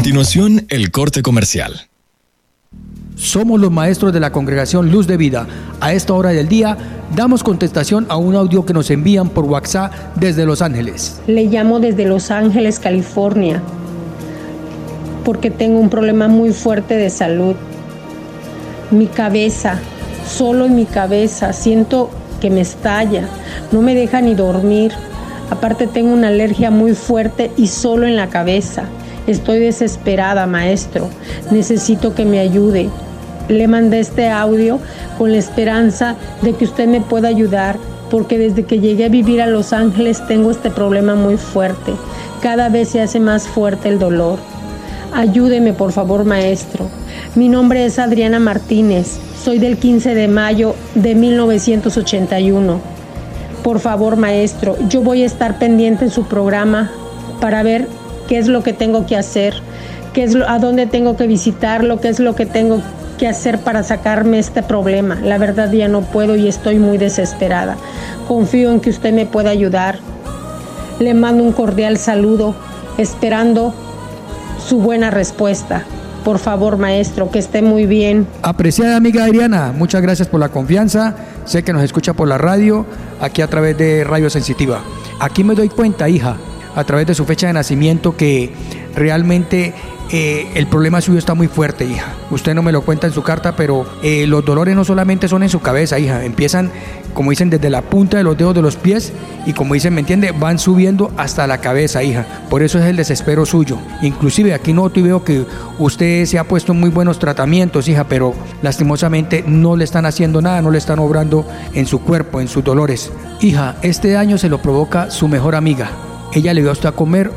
continuación, el corte comercial. Somos los maestros de la Congregación Luz de Vida. A esta hora del día damos contestación a un audio que nos envían por WhatsApp desde Los Ángeles. Le llamo desde Los Ángeles, California, porque tengo un problema muy fuerte de salud. Mi cabeza, solo en mi cabeza, siento que me estalla, no me deja ni dormir. Aparte tengo una alergia muy fuerte y solo en la cabeza. Estoy desesperada, maestro. Necesito que me ayude. Le mandé este audio con la esperanza de que usted me pueda ayudar, porque desde que llegué a vivir a Los Ángeles tengo este problema muy fuerte. Cada vez se hace más fuerte el dolor. Ayúdeme, por favor, maestro. Mi nombre es Adriana Martínez. Soy del 15 de mayo de 1981. Por favor, maestro, yo voy a estar pendiente en su programa para ver qué es lo que tengo que hacer, a dónde tengo que visitarlo, qué es lo que tengo que hacer para sacarme este problema. La verdad ya no puedo y estoy muy desesperada. Confío en que usted me pueda ayudar. Le mando un cordial saludo, esperando su buena respuesta. Por favor, maestro, que esté muy bien. Apreciada amiga Adriana, muchas gracias por la confianza. Sé que nos escucha por la radio, aquí a través de Radio Sensitiva. Aquí me doy cuenta, hija, a través de su fecha de nacimiento, que realmente el problema suyo está muy fuerte, hija. Usted no me lo cuenta en su carta, pero los dolores no solamente son en su cabeza, hija. Empiezan, como dicen, desde la punta de los dedos de los pies y, como dicen, ¿me entiende?, van subiendo hasta la cabeza, hija. Por eso es el desespero suyo. Inclusive aquí noto y veo que usted se ha puesto en muy buenos tratamientos, hija, pero lastimosamente no le están haciendo nada, no le están obrando en su cuerpo, en sus dolores. Hija, este daño se lo provoca su mejor amiga. Ella le dio a usted a comer